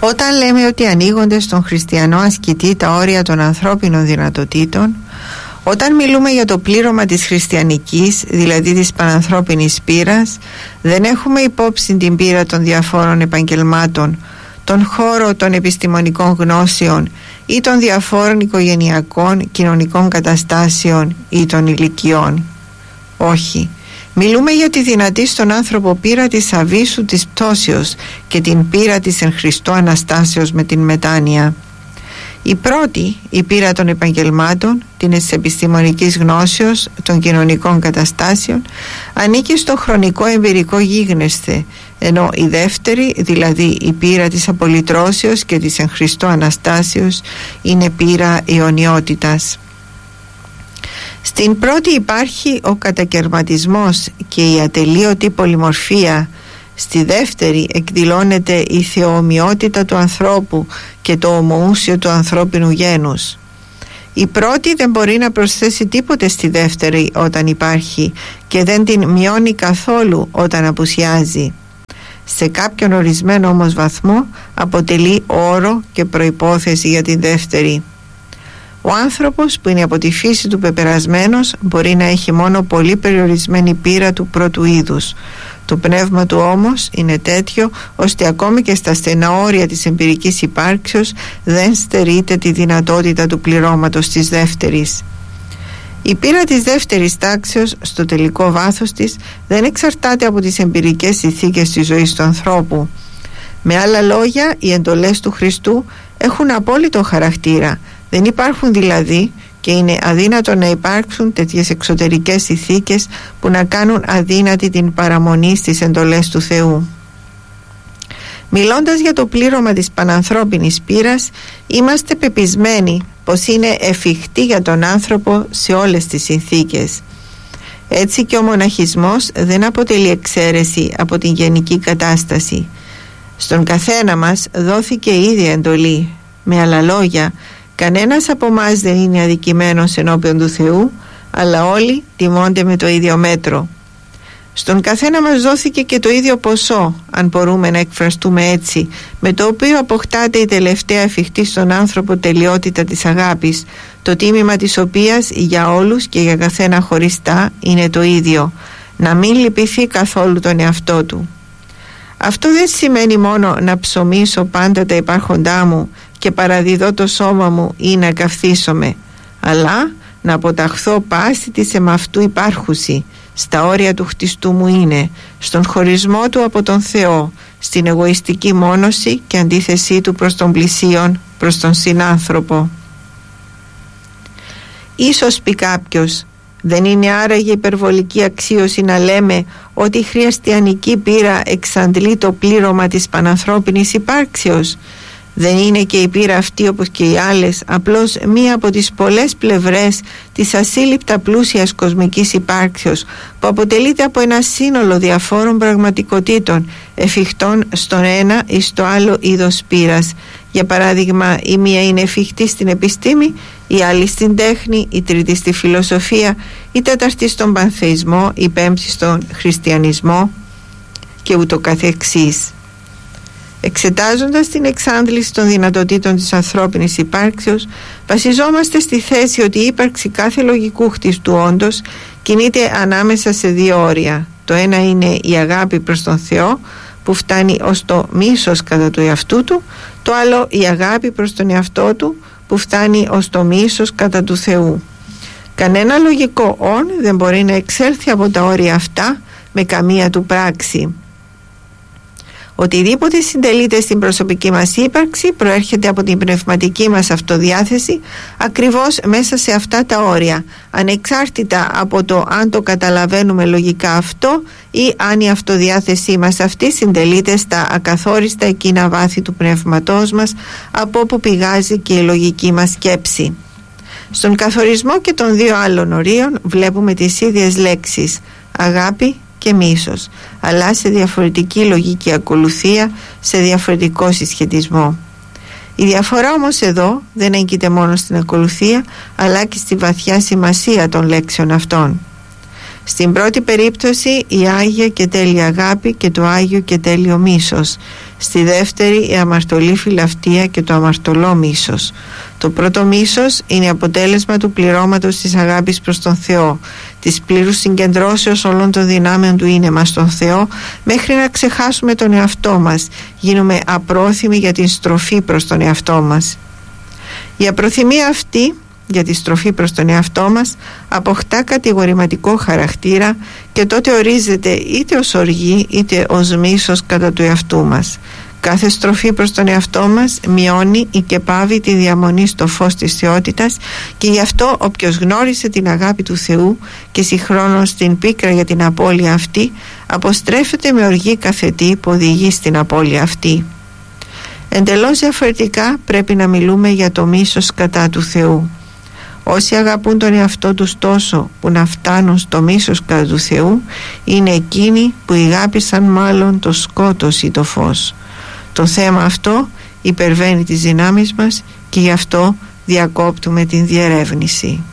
Όταν λέμε ότι ανοίγονται στον χριστιανό ασκητή τα όρια των ανθρώπινων δυνατοτήτων, όταν μιλούμε για το πλήρωμα της χριστιανικής, δηλαδή της πανανθρώπινης πείρας, δεν έχουμε υπόψη την πείρα των διαφόρων επαγγελμάτων, τον χώρο των επιστημονικών γνώσεων ή των διαφόρων οικογενειακών, κοινωνικών καταστάσεων ή των ηλικιών. Όχι. Μιλούμε για τη δυνατή στον άνθρωπο πείρα της αβύσσου της πτώσεως και την πείρα της εν Χριστώ Αναστάσεως με την μετάνοια. Η πρώτη, η πείρα των επαγγελμάτων, της επιστημονικής γνώσεως, των κοινωνικών καταστάσεων, ανήκει στο χρονικό εμπειρικό γίγνεσθε, ενώ η δεύτερη, δηλαδή η πείρα της απολυτρώσεως και της εν Χριστώ Αναστάσεως, είναι πείρα αιωνιότητας. Στην πρώτη υπάρχει ο κατακερματισμός και η ατελείωτη πολυμορφία. Στη δεύτερη εκδηλώνεται η θεοομοιότητα του ανθρώπου και το ομοούσιο του ανθρώπινου γένους. Η πρώτη δεν μπορεί να προσθέσει τίποτε στη δεύτερη όταν υπάρχει και δεν την μειώνει καθόλου όταν απουσιάζει. Σε κάποιον ορισμένο όμως βαθμό αποτελεί όρο και προϋπόθεση για τη δεύτερη. Ο άνθρωπος που είναι από τη φύση του πεπερασμένος μπορεί να έχει μόνο πολύ περιορισμένη πείρα του πρώτου είδους. Το πνεύμα του όμως είναι τέτοιο ώστε ακόμη και στα στενά όρια της εμπειρικής υπάρξεως δεν στερείται τη δυνατότητα του πληρώματος της δεύτερης. Η πείρα της δεύτερης τάξεως στο τελικό βάθος της δεν εξαρτάται από τις εμπειρικές συνθήκες της ζωής του ανθρώπου. Με άλλα λόγια, οι εντολές του Χριστού έχουν απόλυτο χαρακτήρα. Δεν υπάρχουν δηλαδή και είναι αδύνατο να υπάρξουν τέτοιες εξωτερικές συνθήκες που να κάνουν αδύνατη την παραμονή στις εντολές του Θεού. Μιλώντας για το πλήρωμα της πανανθρώπινης πείρας, είμαστε πεπισμένοι πως είναι εφικτή για τον άνθρωπο σε όλες τις συνθήκες. Έτσι και ο μοναχισμός δεν αποτελεί εξαίρεση από την γενική κατάσταση. Στον καθένα μας δόθηκε η ίδια εντολή. Με άλλα λόγια, κανένας από εμάς δεν είναι αδικημένος ενώπιον του Θεού, αλλά όλοι τιμώνται με το ίδιο μέτρο. Στον καθένα μας δόθηκε και το ίδιο ποσό, αν μπορούμε να εκφραστούμε έτσι, με το οποίο αποκτάται η τελευταία εφικτή στον άνθρωπο τελειότητα της αγάπης, το τίμημα της οποίας για όλους και για καθένα χωριστά είναι το ίδιο, να μην λυπηθεί καθόλου τον εαυτό του. Αυτό δεν σημαίνει μόνο να ψωμίσω πάντα τα υπάρχοντά μου και παραδιδώ το σώμα μου ή να καυθίσομαι, αλλά να αποταχθώ πάση της εμαυτού υπάρχουση, στα όρια του χτιστού μου είναι, στον χωρισμό του από τον Θεό, στην εγωιστική μόνωση και αντίθεσή του προς τον πλησίον, προς τον συνάνθρωπο. Ίσως πει κάποιος, δεν είναι άραγε υπερβολική αξίωση να λέμε ότι η χριστιανική πείρα εξαντλεί το πλήρωμα της πανανθρώπινης υπάρξεως? Δεν είναι και η πείρα αυτή, όπως και οι άλλες, απλώς μία από τις πολλές πλευρές της ασύλληπτα πλούσιας κοσμικής υπάρξεως, που αποτελείται από ένα σύνολο διαφόρων πραγματικοτήτων εφικτών στον ένα ή στο άλλο είδος πείρας? Για παράδειγμα, η μία είναι εφικτή στην επιστήμη, η άλλη στην τέχνη, η τρίτη στη φιλοσοφία, η τέταρτη στον πανθεϊσμό, η πέμπτη στον χριστιανισμό και ούτω καθεξής. Εξετάζοντας την εξάντληση των δυνατοτήτων της ανθρώπινης υπάρξεως, βασιζόμαστε στη θέση ότι η ύπαρξη κάθε λογικού χτιστού όντως κινείται ανάμεσα σε δύο όρια. Το ένα είναι η αγάπη προς τον Θεό, που φτάνει ως το μίσος κατά του εαυτού του, το άλλο η αγάπη προς τον εαυτό του, που φτάνει ως το μίσος κατά του Θεού. Κανένα λογικό «ον» δεν μπορεί να εξέλθει από τα όρια αυτά με καμία του πράξη. Οτιδήποτε συντελείται στην προσωπική μας ύπαρξη προέρχεται από την πνευματική μας αυτοδιάθεση ακριβώς μέσα σε αυτά τα όρια, ανεξάρτητα από το αν το καταλαβαίνουμε λογικά αυτό ή αν η αυτοδιάθεσή μας αυτή συντελείται στα ακαθόριστα εκείνα βάθη του πνεύματός μας, από όπου πηγάζει και η λογική μας σκέψη. Στον καθορισμό και των δύο άλλων ορίων βλέπουμε τις ίδιες λέξεις, αγάπη και μίσος, αλλά σε διαφορετική λογική ακολουθία, σε διαφορετικό συσχετισμό. Η διαφορά όμως εδώ δεν έγκυται μόνο στην ακολουθία, αλλά και στη βαθιά σημασία των λέξεων αυτών. Στην πρώτη περίπτωση η Άγια και τέλεια αγάπη και το Άγιο και τέλειο μίσος. Στη δεύτερη η αμαρτωλή φιλαυτία και το αμαρτωλό μίσος. Το πρώτο μίσος είναι αποτέλεσμα του πληρώματος της αγάπης προς τον Θεό, της πλήρους συγκεντρώσεως όλων των δυνάμεων του είναι μας στον Θεό, μέχρι να ξεχάσουμε τον εαυτό μας, γίνουμε απρόθυμοι για την στροφή προς τον εαυτό μας. Η απροθυμία αυτή για τη στροφή προς τον εαυτό μας αποκτά κατηγορηματικό χαρακτήρα και τότε ορίζεται είτε ως οργή είτε ως μίσος κατά του εαυτού μας. Κάθε στροφή προς τον εαυτό μας μειώνει ή και πάβει τη διαμονή στο φως της θεότητας, και γι' αυτό όποιος γνώρισε την αγάπη του Θεού και συγχρόνως την πίκρα για την απώλεια αυτή, αποστρέφεται με οργή καθετή που οδηγεί στην απώλεια αυτή. Εντελώς διαφορετικά πρέπει να μιλούμε για το μίσος κατά του Θεού. Όσοι αγαπούν τον εαυτό τους τόσο που να φτάνουν στο μίσος κατά του Θεού, είναι εκείνοι που ηγάπησαν μάλλον το σκότος ή το φως. Το θέμα αυτό υπερβαίνει τις δυνάμεις μας και γι' αυτό διακόπτουμε την διερεύνηση.